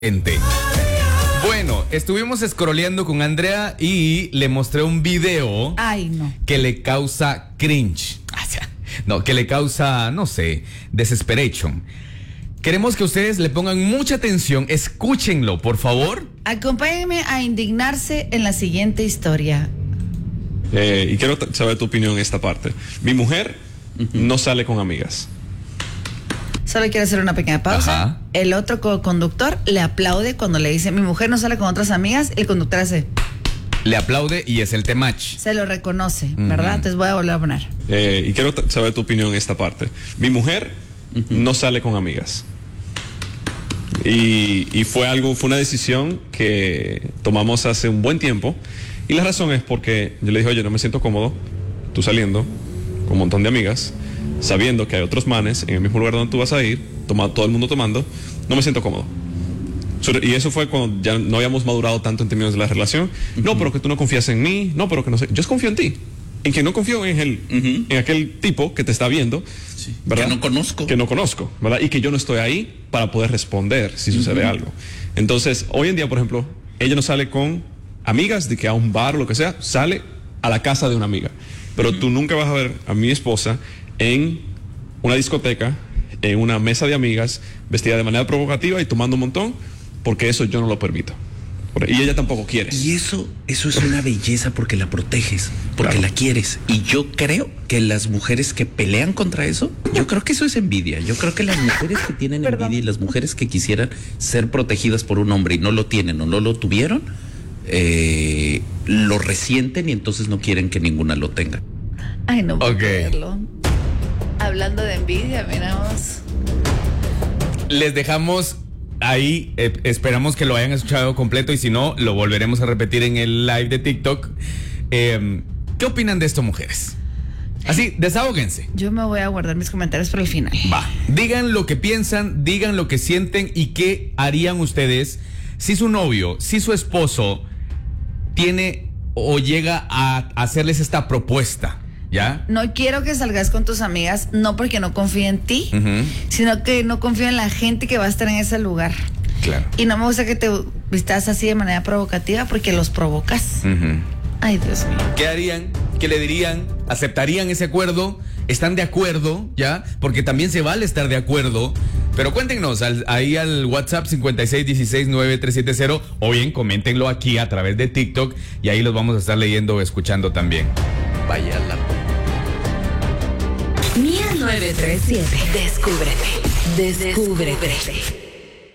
Gente. Bueno, estuvimos scrolleando con Andrea y le mostré un video que le causa cringe. No, que le causa, no sé, desesperation. Queremos que ustedes le pongan mucha atención, escúchenlo, por favor. Acompáñenme a indignarse en la siguiente historia. Y quiero saber tu opinión en esta parte. Mi mujer no sale con amigas. Solo quiero hacer una pequeña pausa. Ajá. El otro conductor le aplaude cuando le dice: mi mujer no sale con otras amigas. El conductor hace... Le aplaude y es el temach. Se lo reconoce, ¿verdad? Entonces voy a volver a poner. Y quiero saber tu opinión en esta parte. Mi mujer no sale con amigas. Y fue una decisión que tomamos hace un buen tiempo. Y la razón es porque yo le dije: oye, no me siento cómodo tú saliendo con un montón de amigas, sabiendo que hay otros manes en el mismo lugar donde tú vas a ir, todo el mundo tomando. No me siento cómodo. Y eso fue cuando ya no habíamos madurado tanto en términos de la relación. No, pero que tú no confías en mí. No, pero que no sé. Yo confío en ti. En que no confío en aquel tipo que te está viendo, sí, ¿verdad? Que no conozco. ¿Verdad? Y que yo no estoy ahí para poder responder si sucede algo. Entonces, hoy en día, por ejemplo, ella no sale con amigas de que a un bar o lo que sea, sale a la casa de una amiga. Pero tú nunca vas a ver a mi esposa en una discoteca, en una mesa de amigas, vestida de manera provocativa y tomando un montón, porque eso yo no lo permito. Y ella tampoco quiere. Y eso es una belleza porque la proteges, porque Claro. la quieres. Y yo creo que las mujeres que pelean contra eso, yo creo que eso es envidia. Yo creo que las mujeres que tienen envidia y las mujeres que quisieran ser protegidas por un hombre y no lo tienen o no lo tuvieron, lo resienten y entonces no quieren que ninguna lo tenga. Ay, no puedo Ok. creerlo. Hablando de envidia, miramos. Les dejamos ahí, esperamos que lo hayan escuchado completo y si no, lo volveremos a repetir en el live de TikTok. ¿Qué opinan de esto, mujeres? Así, desahóguense. Yo me voy a guardar mis comentarios para el final. Va. Digan lo que piensan, digan lo que sienten y qué harían ustedes si su novio, si su esposo tiene o llega a hacerles esta propuesta, ¿ya? No quiero que salgas con tus amigas, no porque no confíe en ti, sino que no confío en la gente que va a estar en ese lugar. Claro. Y no me gusta que te vistas así de manera provocativa porque los provocas. Ay, Dios mío. ¿Qué harían? ¿Qué le dirían? ¿Aceptarían ese acuerdo? ¿Están de acuerdo? ¿Ya? Porque también se vale estar de acuerdo. Pero cuéntenos ahí al WhatsApp 56169370 o bien coméntenlo aquí a través de TikTok y ahí los vamos a estar leyendo o escuchando también. Vaya la... Mía 937. Descúbrete.